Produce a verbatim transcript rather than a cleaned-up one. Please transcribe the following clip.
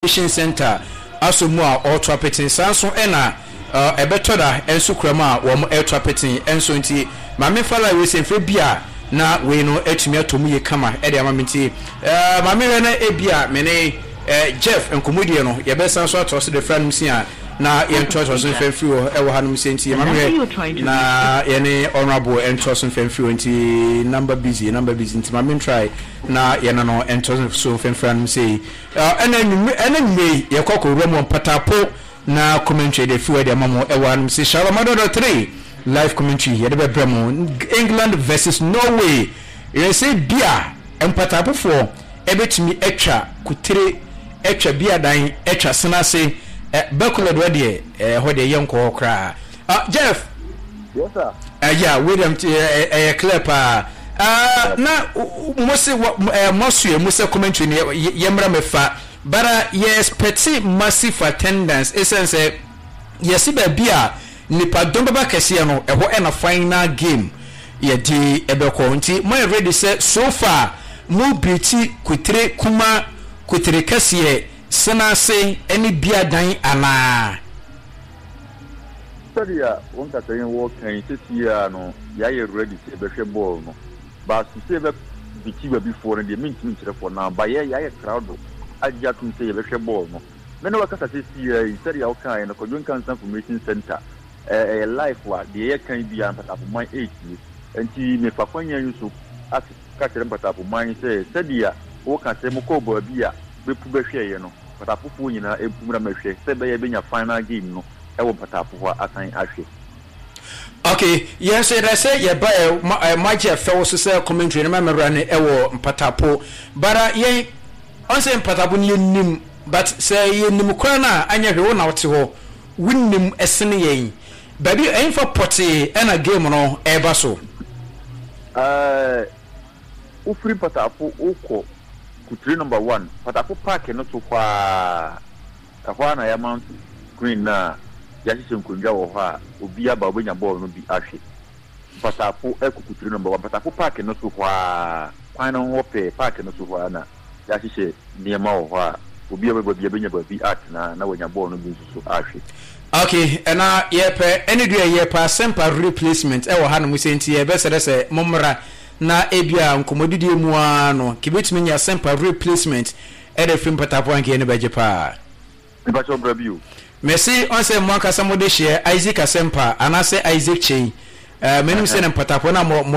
Recreation Center aso mu a all trapeting sanso ena e betoda enso krama wo air trapeting enso nti ma me fala we se fe bia na we no atumi atomu ye kama e de amamenti eh ma me na e bia me ne Jeff enkomodie no ye be sanso atos de friend msia na ye ntoso so fe free e wo hanum senti ma me na ye ne honorable entoso fe free nti number busy number busy nti ma me try na ye no no entoso so fe friend msia ena ena me ye kokko romo patapo na commentary de free de mamo e wo hanum se Shalamado three live commentary ye de be bremo England versus Norway ye say bia empatapo for ebetimi etwa kutire etwa bia dan etwa senase Bekula do de eh ho de yenko kra. Ah Jeff. Yes sir. Eh yeah, William eh clear pa. Ah na mose mose mose commentary yemra mefa. Bara yes petty massive attendance essence yes ba bia nipa domba ba kese no eh ho na final game ye di ebeko nti mo ready say so far mo briti kutire kuma kutire kase senase any bia dan ana Sadia won ka tayin wo kan tisia no ya ye ready to be hwe ball no ba su se be biti ba before the mint mint for now ba ya ya crowd aja tun se be hwe ball no me no ka ta tisia Sadia wo kan no ko jun kan information center eh life wa de ye kan bia pata for my eight enti me fa kwanya yusu ati ka tere pata for my say Sadia wo kan se mo ko bo bia bepu be hwe ye no patapufu nyina empumra mahwe se be ye benya final game no e wo patapufu asan ahwe. Okay, yes I say ye ba my Jeff fell so say commentary na memra ne e wo patapo bara ye on say patapo ni nim but say ye nim kwa na anya hwe wo na wote ho winnim esene yen baby en for pote e na game no e ba so eh ufri patapo uko kutri number one patapo park no to kwa kwa na ya mount green na ya sisi nkunja wo ha obi aba obenya ball no bi ahwe patapo ekukutri number one patapo park no to kwa kwa na ho pe park no to kwa na ya sisi niema wo ha obi aba obi abenya bi art na na wonya ball no bi so ahwe. Okay, and now yepe any day yepa simple replacement e wo ha no musenti ye be se se momra na ebia nkomodidi mu ano kibetumi nya simple replacement e de film patapo anke ne beje pa e ba cho brabiu merci on se mo aka samode share Isaac Asempa anase Isaac Chei eh menum se ne patapo na mo